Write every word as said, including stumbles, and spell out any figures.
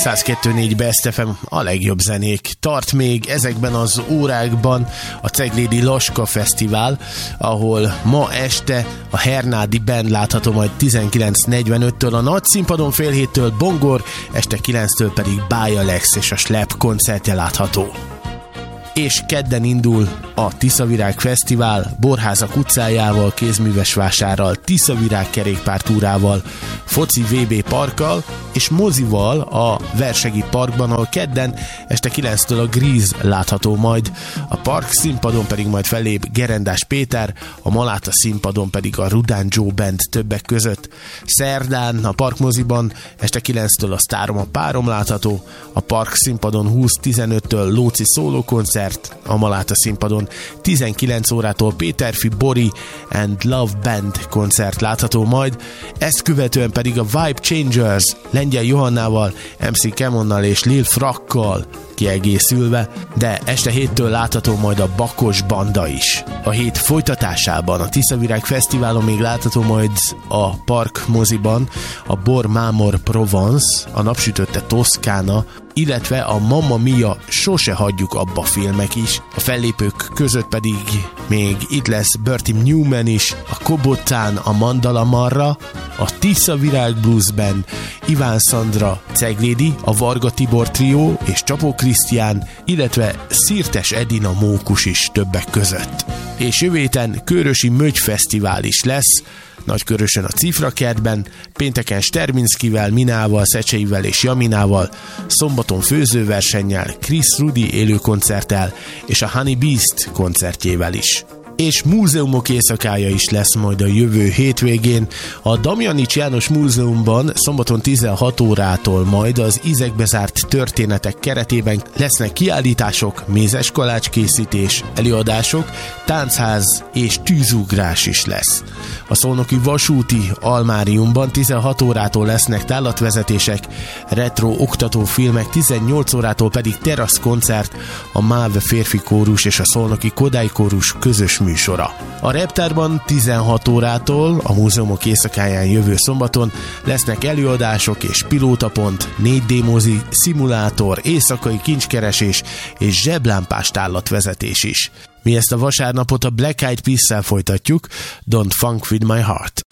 száz kettő négy Best ef em, a legjobb zenék. Tart még ezekben az órákban a Ceglédi Laska Fesztivál, ahol ma este a Hernádi Band látható majd tizenkilenc negyvenöttől, a nagy színpadon fél héttől Bongor, este kilenctől pedig Bája Lex és a Slep koncertje látható. És kedden indul a Tiszavirág Fesztivál Borházak utcájával, kézműves vásárral, Tiszavirág kerékpártúrával, foci vé bé parkkal és mozival a Versegi Parkban, ahol kedden este kilenctől a Grease látható majd. A park színpadon pedig majd fellép Gerendás Péter, a Maláta színpadon pedig a Rudán Joe Band többek között. Szerdán a parkmoziban este kilenctől a Sztárom a párom látható, a park színpadon húsz-tizenöttől Lóci szólókoncert, a Maláta színpadon tizenkilenc órától Péterfi Bori and Love Band koncert látható majd, ezt követően pedig a Vibe Changers Lengyel Johannával, em cé Kemonnal és Lil Frakkal kiegészülve, de este héttől látható majd a Bakos Banda is. A hét folytatásában a Tiszavirág Fesztiválon még látható majd a Park moziban a Bor Mámor Provence, a Napsütötte Toszkána, illetve a Mamma Mia Sose hagyjuk abba filmek is. A fellépők között pedig még itt lesz Bertie Newman is, a Kobotán a Mandala Marra, a Tiszavirág Blues Band, Iván Szandra Ceglédi, a Varga Tibor Trió és Csapó Krisztián, illetve Szirtes Edina Mókus is többek között. És jövő héten Kőrösi Mögy Fesztivál is lesz, Nagykörösön a Cifrakertben, pénteken Sterminszkivel, Minával, Szecseivel és Jaminával, szombaton főzőversennyel, Chris Rudi élőkoncerttel és a Honey Beast koncertjével is. És múzeumok éjszakája is lesz majd a jövő hétvégén. A Damjanics János Múzeumban szombaton tizenhat órától majd az ízekbe zárt történetek keretében lesznek kiállítások, mézes kalácskészítés, előadások, táncház és tűzugrás is lesz. A Szolnoki Vasúti Almáriumban tizenhat órától lesznek tállatvezetések, retro oktatófilmek, tizennyolc órától pedig teraszkoncert, a MÁV férfi kórus és a Szolnoki Kodály kórus közös műsora. A Reptárban tizenhat órától a múzeumok éjszakáján jövő szombaton lesznek előadások és pilótapont, négy dé mozi, szimulátor, éjszakai kincskeresés és zseblámpás tállatvezetés is. Mi ezt a vasárnapot a Black Eyed Peas-szel folytatjuk, Don't Funk With My Heart.